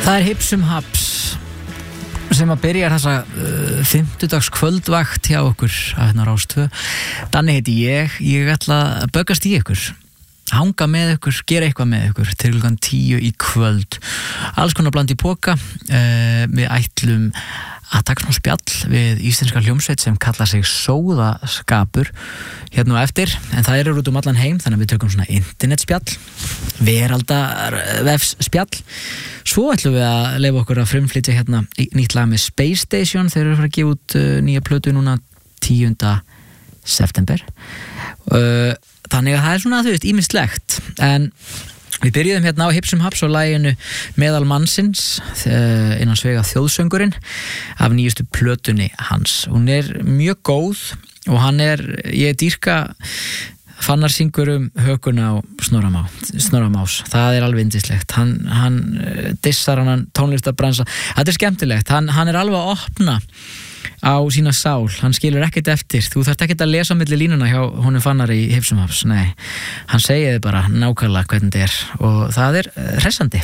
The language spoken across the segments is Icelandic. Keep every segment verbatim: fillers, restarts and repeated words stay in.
Það er Hipsum Haps sem að byrja þessa uh, fimmtudags kvöldvakt hjá okkur að hérna Rás tvö. Danni heiti ég, ég ætla að böggast í ykkur, hanga með ykkur, gera eitthvað með ykkur til klukkan tíu í kvöld. Alls konar bland í poka. uh, Við ætlum að taka svona spjall við íslenska hljómsveit sem kallar sig Sóðaskapur hérna á eftir, en það er út um allan heim, þannig að við tökum svona internetspjall, veraldarvefs spjall. Svo ætlum við að leyfa okkur að frumflytja hérna nýtt lag með Space Station. Þeir eru að fara að gefa út uh, nýja plötu núna tíunda september. uh, Þannig að það er svona, þú veist, ýmislegt. En við byrjuðum hérna á Hipsum Haps og laginu Meðal mannsins, innan svega þjóðsöngurinn af nýjustu plötunni hans. Hún er mjög góð og hann er, ég dýrka fannarsyngur um hökuna á Snorra Snorra Más. Það er alveg yndislegt. Hann, hann dissar hann tónlistarbransa. Þetta er skemmtilegt. Hann, hann er alveg að opna á sína sál, hann skilur ekkert eftir. Þú þarft ekkert að lesa á milli línuna hjá honum Fannari í Hipsum Haps, nei, hann segir þið bara nákvæmlega hvernig þetta er og það er hressandi.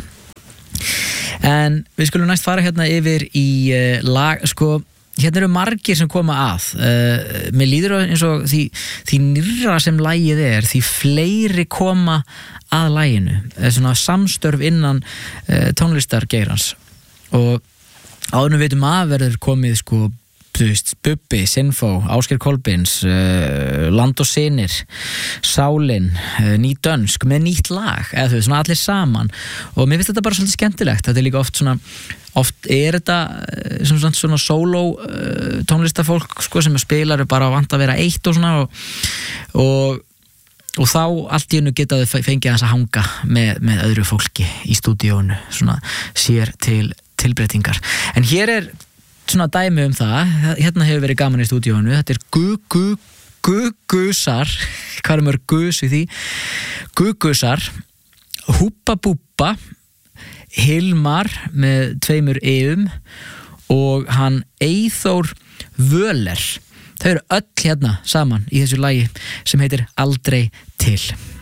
En við skulum næst fara hérna yfir í uh, lag, sko, hérna eru margir sem koma að. uh, mér líður eins og því, því nýrra sem lagið er, því fleiri koma að laginu, svona samstörf innan uh, tónlistargeirans, og áður við veitum að verður komið, sko, þú veist, Bubbi, Sinfó, Ásgeir Kolbeins, uh, Land og Sinir, Sálin, uh, Ný Dönsk með nýtt lag, eða þú veist, svona allir saman, og mér finnst þetta bara svolítið skemmtilegt. Þetta er líka oft svona, oft er þetta uh, svona, svona sóló uh, tónlistafólk, sko, sem spilar bara vant að vera eitt og svona, og, og og þá allt í hennu geta þau fengið hans að hanga með, með öðru fólki í stúdíónu, svona sér til tilbreytingar. En hér er svona dæmi um það, hérna hefur verið gaman í stúdíónu, þetta er Gugusar, hvað er mörg gus í því? Gugusar, Húbba Búbba, Hilmar með tveimur eum og hann Eyþór Völer. Þau eru öll hérna saman í þessu lagi sem heitir Aldrei til.